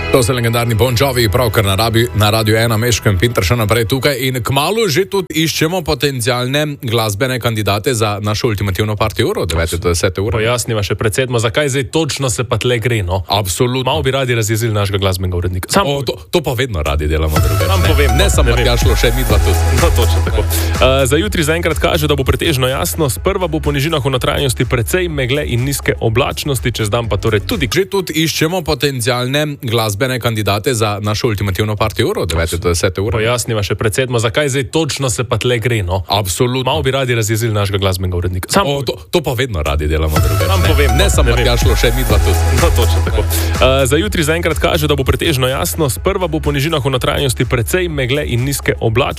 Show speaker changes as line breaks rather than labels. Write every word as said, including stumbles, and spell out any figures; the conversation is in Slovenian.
To so legendarni Bon Jovi, pravkar na, na Radiu ena, Meško in Pinter še naprej tukaj in kmalu že tudi iščemo potencialne glasbene kandidate za našo ultimativno partijo uro, devete do desete ure.
Pojasniva še predsedmo, zakaj zdaj točno se pa tle gre, no?
Absolutno.
Malo bi radi razjezili našega glasbenega urednika.
Sam o, to, to pa vedno radi delamo druge.
Sam
ne,
povem,
ne
no,
samo
ne
tja šlo, še mi dva tudi.
No, točno tako. Uh, za jutri zaenkrat kaže, da bo pretežno jasno, sprva bo po nižinah v notranjosti precej megle in nizke oblačnosti, čez dan pa torej tudi.
Že tudi iščemo potencialne glasbene kandidate za našo ultimativno partijo uro, devete do desete ure.
Pojasniva še predsedmo, zakaj zdaj točno se pa tle gre, no?
Absolutno.
Malo bi radi razjezili našega glasbenega urednika. Sam
o, to, to pa vedno radi delamo druge.
Sam
ne,
povem,
ne
no,
samo
ne
tja šlo, še mi dva tudi.
No, točno tako. Uh, za jutri zaenkrat kaže, da bo pretežno jasno, sprva bo po nižinah v notranjosti precej megle in nizke oblačnosti.